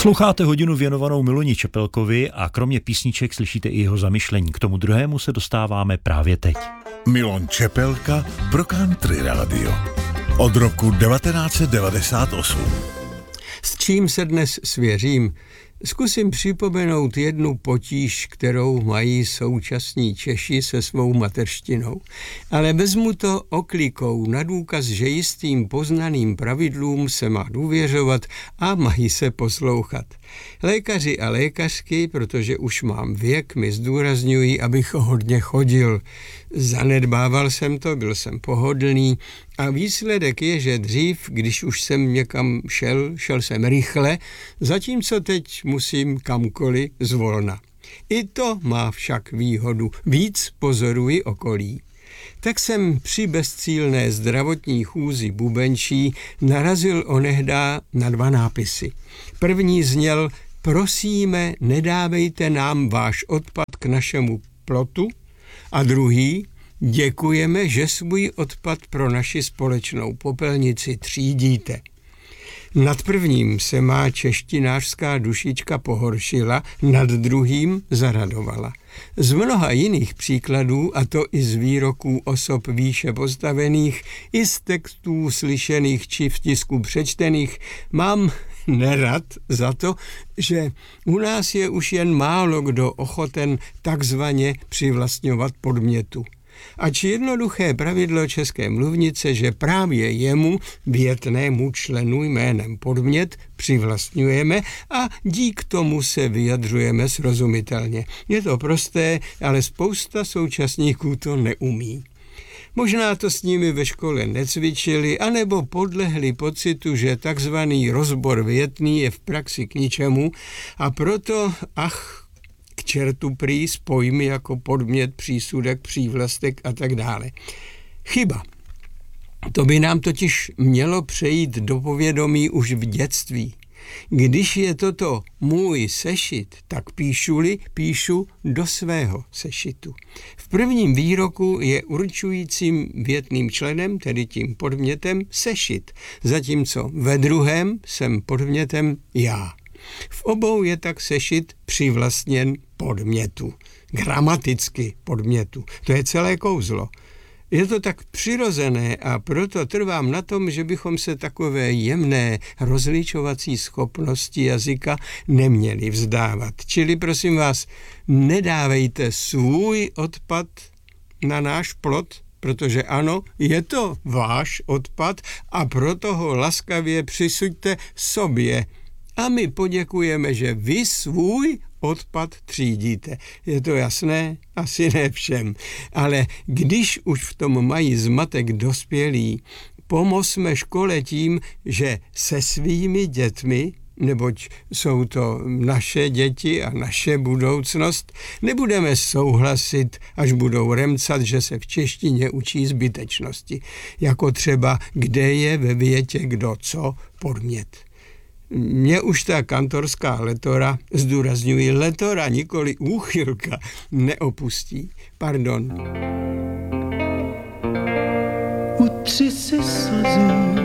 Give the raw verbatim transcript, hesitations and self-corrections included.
Posloucháte hodinu věnovanou Miloni Čepelkovi a kromě písniček slyšíte i jeho zamyšlení. K tomu druhému se dostáváme právě teď. Milon Čepelka pro Country Radio od roku devatenáct set devadesát osm. S čím se dnes svěřím? Zkusím připomenout jednu potíž, kterou mají současní Češi se svou mateřštinou. Ale vezmu to oklikou na důkaz, že jistým poznaným pravidlům se má důvěřovat a mají se poslouchat. Lékaři a lékařky, protože už mám věk, mi zdůrazňují, abych hodně chodil. Zanedbával jsem to, byl jsem pohodlný a výsledek je, že dřív, když už jsem někam šel, šel jsem rychle, zatímco teď musím kamkoliv zvolna. I to má však výhodu, víc pozoruji okolí. Tak jsem při bezcílné zdravotní chůzi bubenčí narazil onehdá na dva nápisy. První zněl: prosíme, nedávejte nám váš odpad k našemu plotu, a druhý: děkujeme, že svůj odpad pro naši společnou popelnici třídíte. Nad prvním se má češtinářská dušička pohoršila, nad druhým zaradovala. Z mnoha jiných příkladů, a to i z výroků osob výše postavených, i z textů slyšených či v tisku přečtených, mám nerad za to, že u nás je už jen málo kdo ochoten takzvaně přivlastňovat podmětu. Ač jednoduché pravidlo české mluvnice, že právě jemu, větnému členu jménem podmět, přivlastňujeme a dík tomu se vyjadřujeme srozumitelně. Je to prosté, ale spousta současníků to neumí. Možná to s nimi ve škole necvičili, anebo podlehli pocitu, že takzvaný rozbor větný je v praxi k ničemu a proto, ach, k čertu prý s pojmy jako podmět, přísudek, přívlastek a tak dále. Chyba. To by nám totiž mělo přejít do povědomí už v dětství. Když je toto můj sešit, tak píšu-li, píšu do svého sešitu. V prvním výroku je určujícím větným členem, tedy tím podmětem, sešit, zatímco ve druhém jsem podmětem já. V obou je tak sešit přivlastněn podmětu, gramaticky podmětu. To je celé kouzlo. Je to tak přirozené a proto trvám na tom, že bychom se takové jemné rozličovací schopnosti jazyka neměli vzdávat. Čili prosím vás, nedávejte svůj odpad na náš plot, protože ano, je to váš odpad a proto ho laskavě přisuďte sobě. A my poděkujeme, že vy svůj odpad třídíte. Je to jasné? Asi ne všem. Ale když už v tom mají zmatek dospělí, pomozme škole tím, že se svými dětmi, neboť jsou to naše děti a naše budoucnost, nebudeme souhlasit, až budou remcat, že se v češtině učí zbytečnosti. Jako třeba, kde je ve větě kdo co podmět. Mě už ta kantorská letora, zdůrazňuji letora, nikoli úchylka, neopustí. Pardon. Utři si slzu